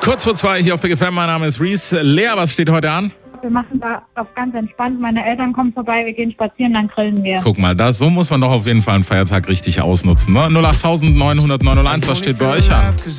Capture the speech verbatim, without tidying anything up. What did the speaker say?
Kurz vor zwei hier auf Big F M. Mein Name ist Reese. Lea, was steht heute an? Wir machen da auf ganz entspannt. Meine Eltern kommen vorbei, wir gehen spazieren, dann grillen wir. Guck mal, das, so muss man doch auf jeden Fall einen Feiertag richtig ausnutzen. Ne? null acht neun neun null eins, was steht bei euch an?